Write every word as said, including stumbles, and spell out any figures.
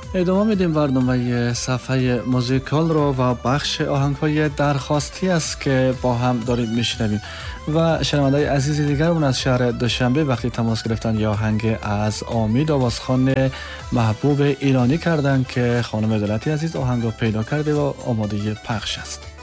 ادامه میدیم برنامه صفحه موزیکال رو و بخش آهنگ‌های درخواستی است که با هم داریم میشنویم و شنونده‌های عزیز دیگرمون از شهر دوشنبه وقتی تماس گرفتن یا آهنگ از امید آوازخوان محبوب ایرانی کردن که خانم دولتی عزیز آهنگ رو پیدا کرده و آماده پخش است.